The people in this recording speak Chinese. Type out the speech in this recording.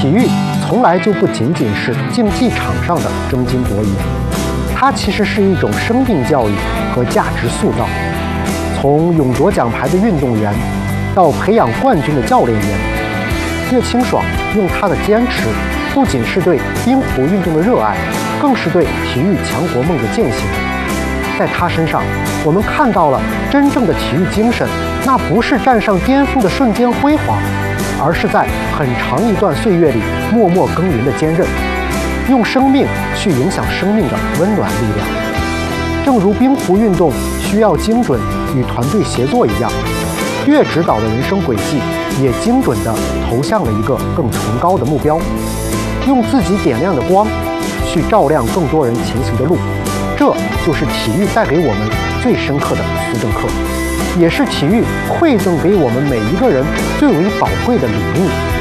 体育从来就不仅仅是竞技场上的争金夺银，它其实是一种生命教育和价值塑造。从勇夺奖牌的运动员，到培养冠军的教练员，岳清爽用他的坚持，不仅是对冰壶运动的热爱，更是对体育强国梦的践行。在他身上，我们看到了真正的体育精神，那不是站上巅峰的瞬间辉煌，而是在很长一段岁月里默默耕耘的坚韧，用生命去影响生命的温暖力量。正如冰壶运动需要精准与团队协作一样，岳指导的人生轨迹也精准地投向了一个更崇高的目标，用自己点亮的光去照亮更多人前行的路。这就是体育带给我们最深刻的思政课，也是体育馈赠给我们每一个人最为宝贵的礼物。